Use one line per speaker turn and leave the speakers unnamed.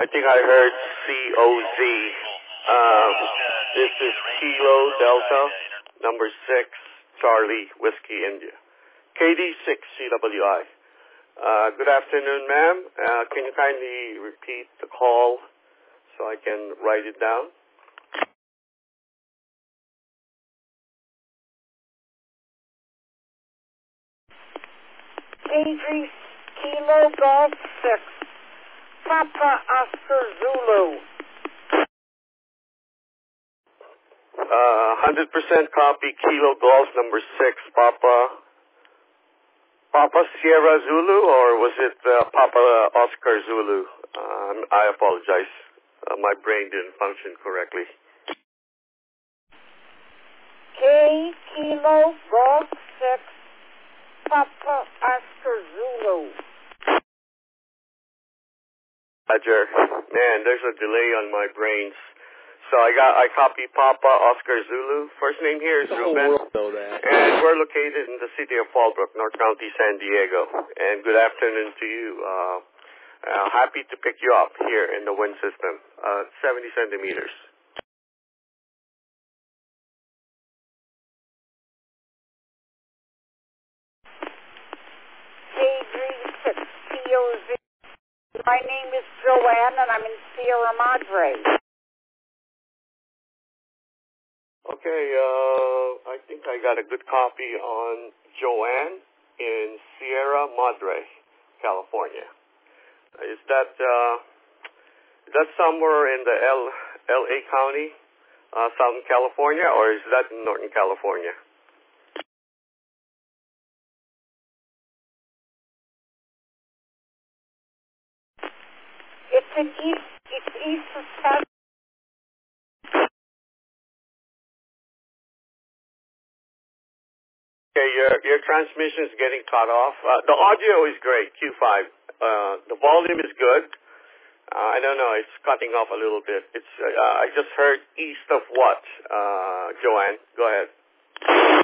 I think I heard COZ. This is Kilo Delta, number 6, Charlie Whiskey India. KD6 CWI. Good afternoon, ma'am. Can you kindly repeat the call so I can write it down?
KD Kilo Golf 6, Papa Oscar Zulu.
100% copy, Kilo Golf number 6, Papa Sierra Zulu, or was it Papa Oscar Zulu? I apologize. My brain didn't function correctly.
Kilo Golf 6, Papa Oscar Zulu.
Roger. Man, there's a delay on my brains. So I copy Papa Oscar Zulu. First name here is Ruben. And we're located in the city of Fallbrook, North County, San Diego. And good afternoon to you. Happy to pick you up here in the wind system, 70 centimeters.
KD6 COZ. My name is Joanne, and I'm in Sierra Madre.
Okay, I think I got a good copy on Joanne in Sierra Madre, California. Is that somewhere in the LA County, Southern California, or is that in Northern California?
It's east of San.
Okay, your transmission is getting cut off. The audio is great, Q5. The volume is good. I don't know, it's cutting off a little bit. It's I just heard east of what, Joanne? Go ahead.